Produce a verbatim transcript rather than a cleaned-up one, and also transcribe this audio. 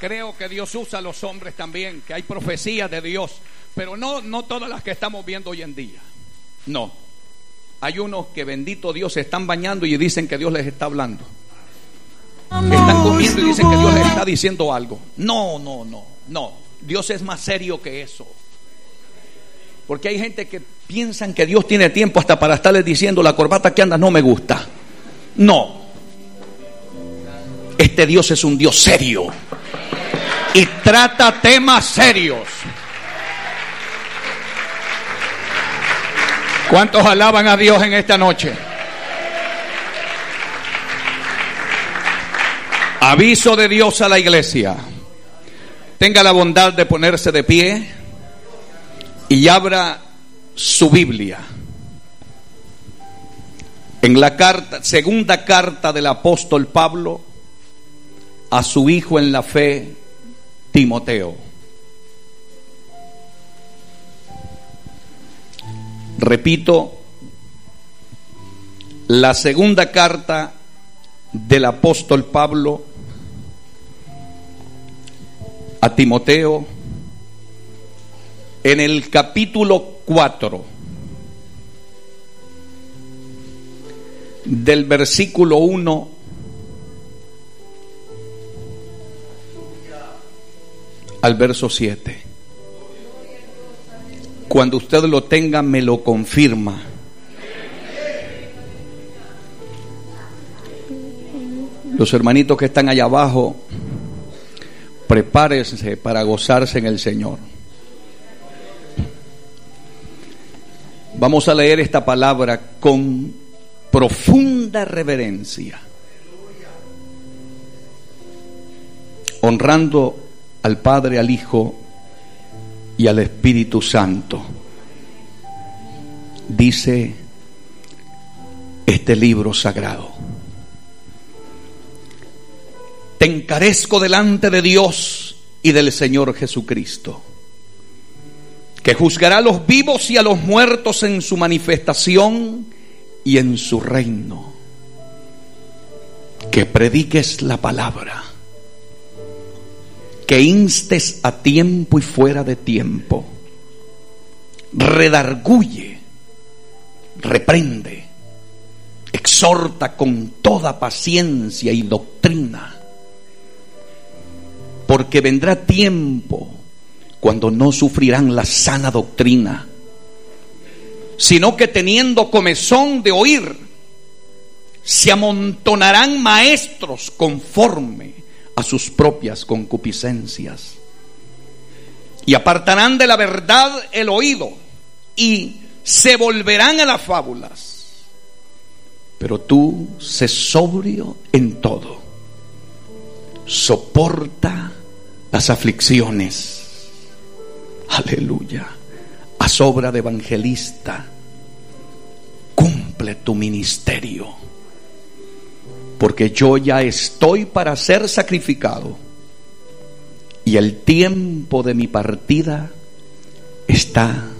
creo que Dios usa a los hombres también, que hay profecías de Dios, pero no, no todas las que estamos viendo hoy en día. No. Hay unos que, bendito Dios, se están bañando y dicen que Dios les está hablando. Están comiendo y dicen que Dios les está diciendo algo. No, no, no, no. Dios es más serio que eso. Porque hay gente que piensan que Dios tiene tiempo hasta para estarles diciendo: la corbata que andas no me gusta. No. Este Dios es un Dios serio y trata temas serios. ¿Cuántos alaban a Dios en esta noche? Aviso de Dios a la iglesia. Tenga la bondad de ponerse de pie y abra su Biblia en la carta, segunda carta del apóstol Pablo a su hijo en la fe, Timoteo. Repito, la segunda carta del apóstol Pablo a Timoteo, en el capítulo cuatro, del versículo uno al verso siete. Cuando usted lo tenga, me lo confirma. Los hermanitos que están allá abajo, prepárense para gozarse en el Señor. Vamos a leer esta palabra con profunda reverencia, honrando al Padre, al Hijo y al Espíritu Santo. Dice este libro sagrado: te encarezco delante de Dios y del Señor Jesucristo, que juzgará a los vivos y a los muertos en su manifestación y en su reino, que prediques la palabra, que instes a tiempo y fuera de tiempo, redarguye, reprende, exhorta con toda paciencia y doctrina, porque vendrá tiempo cuando no sufrirán la sana doctrina, sino que teniendo comezón de oír, se amontonarán maestros conforme a sus propias concupiscencias, y apartarán de la verdad el oído y se volverán a las fábulas. Pero tú sé sobrio en todo, soporta las aflicciones, aleluya, haz obra de evangelista, cumple tu ministerio, porque yo ya estoy para ser sacrificado y el tiempo de mi partida está